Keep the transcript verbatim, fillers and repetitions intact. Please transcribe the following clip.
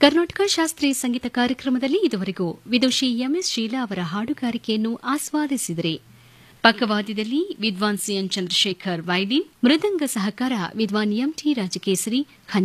ಕರ್ನಾಟಕ ಶಾಸ್ತ್ರೀಯ ಸಂಗೀತ ಕಾರ್ಯಕ್ರಮದಲ್ಲಿ ಇದುವರೆಗೂ ವಿದುಷಿ ಎಂಎಸ್ ಶೀಲಾ ಅವರ ಹಾಡುಗಾರಿಕೆಯನ್ನು ಆಸ್ವಾದಿಸಿದರೆ ಪಕ್ಕವಾದ್ಯದಲ್ಲಿ ವಿದ್ವಾನ್ ಸಿಎನ್ ಚಂದ್ರಶೇಖರ್ ವೈಲಿನ್, ಮೃದಂಗ ಸಹಕಾರ ವಿದ್ವಾನ್ ಎಂಟಿ ರಾಜಕೇಸರಿ,